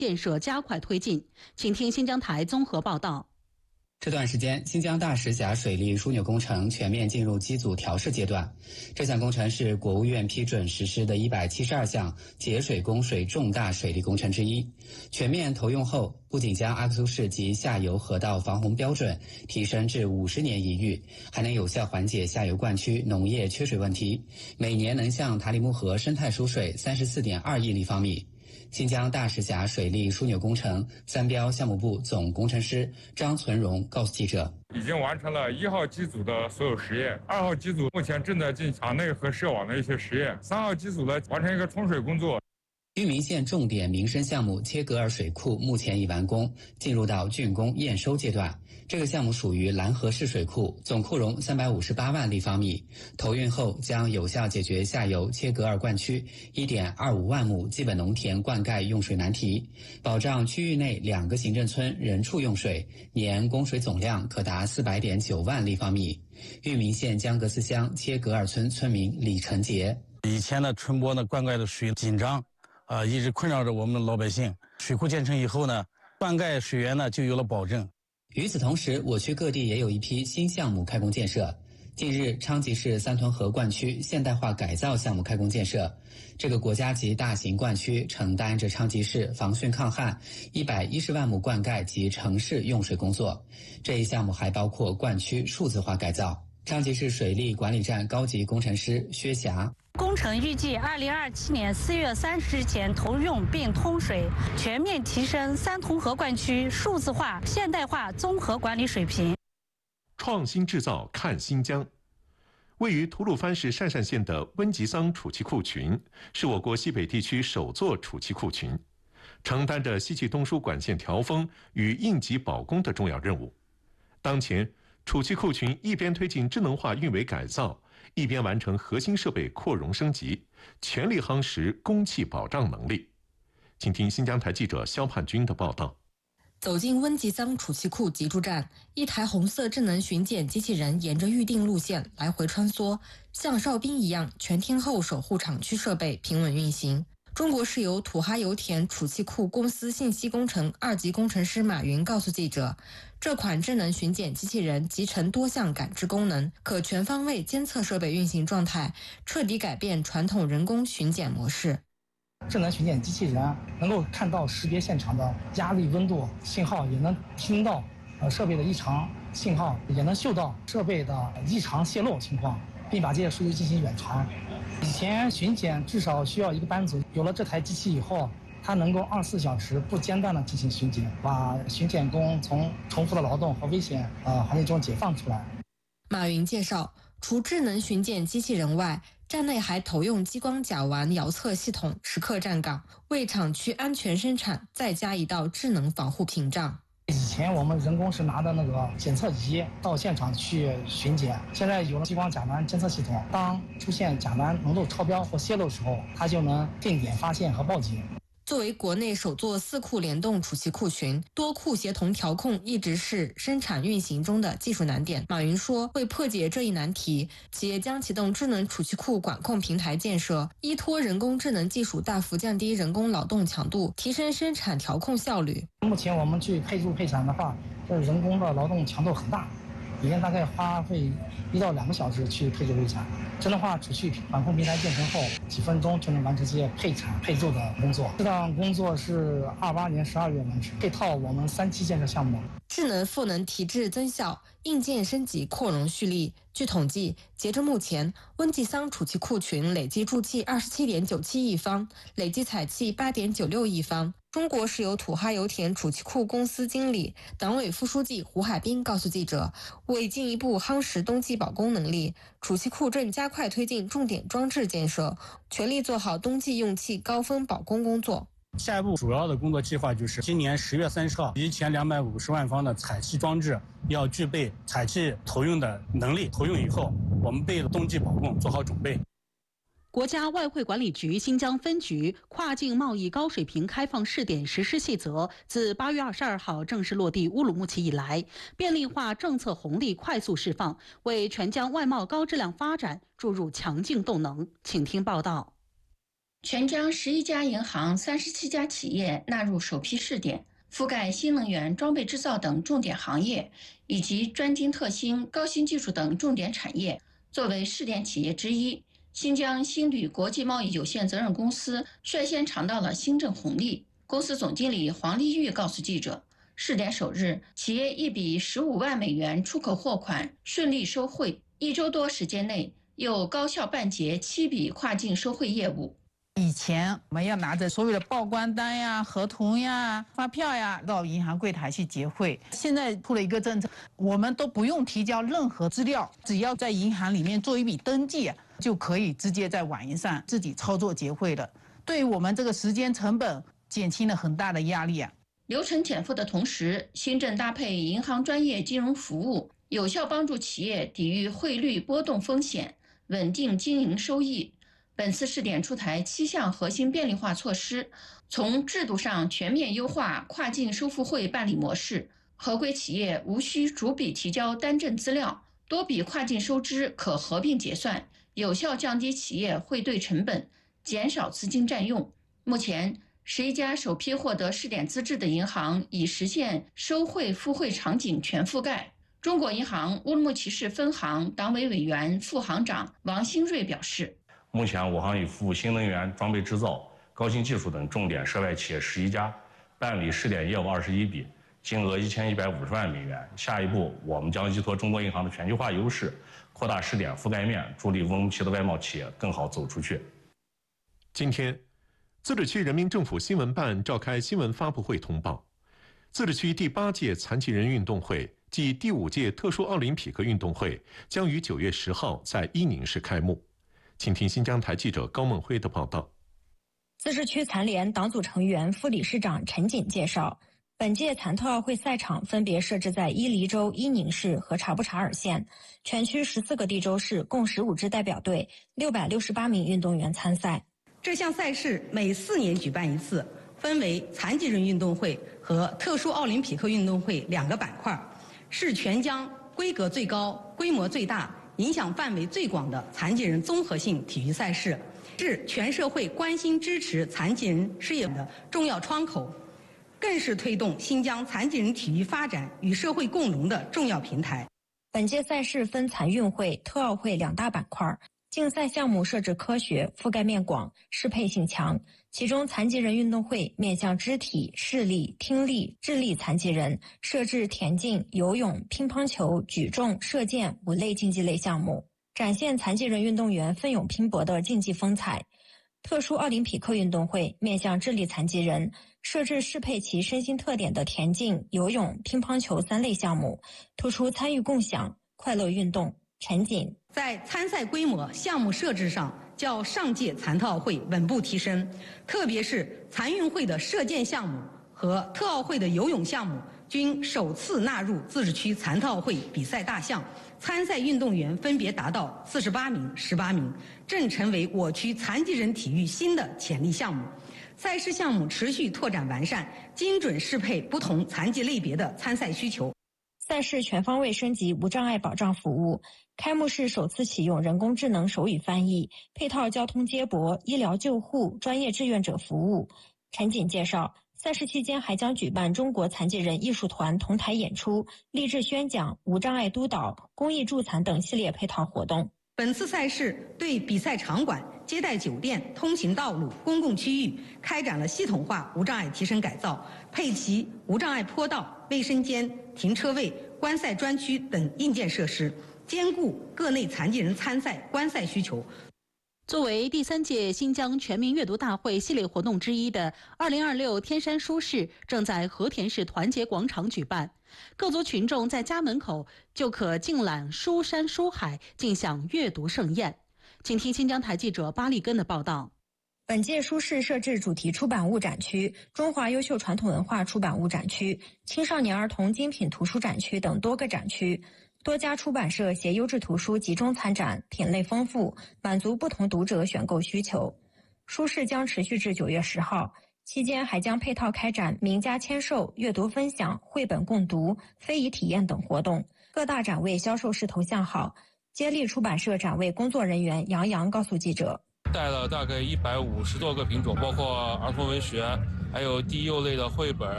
建设加快推进。请听新疆台综合报道。 这段时间，新疆大石峡水利枢纽工程全面进入机组调试阶段。这项工程是国务院批准实施的172项节水供水重大水利工程之一。全面投用后，不仅将阿克苏市及下游河道防洪标准提升至50年一遇，还能有效缓解下游灌区农业缺水问题，每年能向塔里木河生态输水34.2亿立方米。新疆大石峡水利枢纽工程三标项目部总工程师张存荣告诉记者， 已经完成了1号机组的所有实验，2号机组目前正在进行场内和涉网的一些实验，3号机组呢完成一个冲水工作。 玉民县重点民生项目切格尔水库目前已完工，进入到竣工验收阶段。这个项目属于蓝河市水库，总库容358万立方米，投运后将有效解决下游切格尔灌区1.25万亩基本农田灌溉用水难题，保障区域内2个行政村人畜用水，年供水总量可达400.9万立方米。玉民县江格斯乡切格尔村村民李成杰， 以前的春播灌溉的水紧张，一直困扰着我们老百姓。水库建成以后呢，灌溉水源呢就有了保证。 与此同时，我区各地也有一批新项目开工建设。近日，昌吉市三屯河灌区现代化改造项目开工建设。这个国家级大型灌区承担着昌吉市防汛抗旱110万亩灌溉及城市用水工作。这一项目还包括灌区数字化改造。昌吉市水利管理站高级工程师薛霞， 工程预计2027年4月30日前投用并通水，全面提升三屯河灌区数字化、现代化综合管理水平。 创新制造看新疆，位于吐鲁番市鄯善县的温吉桑储气库群是我国西北地区首座储气库群，承担着西气东输管线调峰与应急保供的重要任务。当前，储气库群一边推进智能化运维改造，一边完成核心设备扩容升级，全力夯实供气保障能力。请听新疆台记者肖盼军的报道。 走进温吉桑储气库集注站，一台红色智能巡检机器人沿着预定路线来回穿梭，像哨兵一样全天候守护厂区设备平稳运行。中国石油土哈油田储气库公司信息工程2级工程师马云告诉记者，这款智能巡检机器人集成多项感知功能，可全方位监测设备运行状态，彻底改变传统人工巡检模式。 智能巡检机器人能够看到识别现场的压力、温度信号，也能听到设备的异常信号，也能嗅到设备的异常泄漏情况，并把这些数据进行远传。以前巡检至少需要1个班组，有了这台机器以后，它能够24小时不间断地进行巡检，把巡检工从重复的劳动和危险环境中解放出来。 马云介绍，除智能巡检机器人外，站内还投用激光甲烷遥测系统，时刻站岗，为厂区安全生产再加一道智能防护屏障。 以前我们人工是拿的那个检测仪到现场去巡检，现在有了激光甲烷监测系统，当出现甲烷浓度超标或泄漏时候，它就能定点发现和报警。 作为国内首座4库联动储气库群，多库协同调控一直是生产运行中的技术难点。马云说，为破解这一难题，企业将启动智能储气库管控平台建设，依托人工智能技术大幅降低人工劳动强度，提升生产调控效率。 目前我们去配注配产的话，这人工的劳动强度很大，每天大概花费1到2个小时去配注配产。智能化储气管控平台建成后，几分钟就能完成这些配产配注的工作。这项工作是28年12月完成，配套我们3期建设项目。 智能赋能提质增效，硬件升级扩容蓄力。据统计，截至目前，温吉桑储气库群累计注气27.97亿方，累计采气8.96亿方。中国石油土哈油田储气库公司经理、党委副书记胡海滨告诉记者，为进一步夯实冬季保供能力，储气库正加快推进重点装置建设，全力做好冬季用气高峰保供工作。 下一步主要的工作计划就是今年10月30号，以前250万方的采气装置要具备采气投用的能力，投用以后，我们为冬季保供做好准备。 国家外汇管理局新疆分局跨境贸易高水平开放试点实施细则自8月22号正式落地乌鲁木齐以来，便利化政策红利快速释放，为全疆外贸高质量发展注入强劲动能。请听报道。 全将11家银行、37家企业纳入首批试点，覆盖新能源、装备制造等重点行业，以及专精特新、高新技术等重点产业。作为试点企业之一，新疆新旅国际贸易有限责任公司率先尝到了新政红利。公司总经理黄丽玉告诉记者，试点首日，企业一笔15万美元出口货款顺利收汇，1周多时间内又高效办结7笔跨境收汇业务。 以前我们要拿着所有的报关单呀、合同呀、发票呀到银行柜台去结汇，现在出了一个政策，我们都不用提交任何资料，只要在银行里面做一笔登记，就可以直接在网银上自己操作结汇了。对于我们这个时间成本减轻了很大的压力啊。 流程减负的同时，新政搭配银行专业金融服务，有效帮助企业抵御汇率波动风险，稳定经营收益。本次试点出台7项核心便利化措施，从制度上全面优化跨境收付汇办理模式，合规企业无需逐笔提交单证资料，多笔跨境收支可合并结算，有效降低企业汇兑成本，减少资金占用。目前11家首批获得试点资质的银行已实现收汇付汇场景全覆盖。中国银行乌鲁木齐市分行党委委员、副行长王新瑞表示， 目前我行已服务新能源、装备制造、高新技术等重点涉外企业11家，办理试点业务21笔，金额1150万美元。下一步，我们将依托中国银行的全球化优势，扩大试点覆盖面，助力乌鲁木齐的外贸企业更好走出去。 今天，自治区人民政府新闻办召开新闻发布会通报，自治区第8届残疾人运动会暨第5届特殊奥林匹克运动会将于9月10号在伊宁市开幕。请听新疆台记者高梦辉的报道。 自治区残联党组成员、副理事长陈锦介绍，本届残特奥会赛场分别设置在伊犁州伊宁市和察布查尔县，全区14个地州市共15支代表队，668名运动员参赛。 这项赛事每4年举办一次，分为残疾人运动会和特殊奥林匹克运动会2个板块，是全疆规格最高、规模最大、影响范围最广的残疾人综合性体育赛事，是全社会关心支持残疾人事业的重要窗口，更是推动新疆残疾人体育发展与社会共荣的重要平台。 本届赛事分残运会、特奥会2大板块，竞赛项目设置科学，覆盖面广，适配性强。其中残疾人运动会面向肢体、视力、听力、智力残疾人，设置田径、游泳、乒乓球、举重、射箭5类竞技类项目，展现残疾人运动员奋勇拼搏的竞技风采。特殊奥林匹克运动会面向智力残疾人，设置适配其身心特点的田径、游泳、乒乓球3类项目，突出参与共享、快乐运动。陈锦在参赛规模、项目设置上较上届残特奥会稳步提升，特别是残运会的射箭项目和特奥会的游泳项目均首次纳入自治区残特奥会比赛大项，参赛运动员分别达到48名、18名，正成为我区残疾人体育新的潜力项目。赛事项目持续拓展完善，精准适配不同残疾类别的参赛需求。 赛事全方位升级无障碍保障服务，开幕式首次启用人工智能手语翻译，配套交通接驳、医疗救护、专业志愿者服务。陈锦介绍，赛事期间还将举办中国残疾人艺术团同台演出、励志宣讲、无障碍督导、公益助残等系列配套活动。 本次赛事对比赛场馆、接待酒店、通行道路、公共区域开展了系统化无障碍提升改造，配齐无障碍坡道、卫生间、停车位、观赛专区等硬件设施，兼顾各类残疾人参赛观赛需求。 作为第3届新疆全民阅读大会系列活动之一的2026天山书市正在和田市团结广场举办，各族群众在家门口就可尽览书山书海，尽享阅读盛宴。请听新疆台记者巴利根的报道。 本届书市设置主题出版物展区、中华优秀传统文化出版物展区、青少年儿童精品图书展区等多个展区，多家出版社携优质图书集中参展，品类丰富，满足不同读者选购需求。书市将持续至9月10号，期间还将配套开展名家签售、阅读分享、绘本共读、非遗体验等活动。各大展位销售势头向好。接力出版社展位工作人员杨洋告诉记者： 带了大概150多个品种，包括儿童文学，还有低幼类的绘本，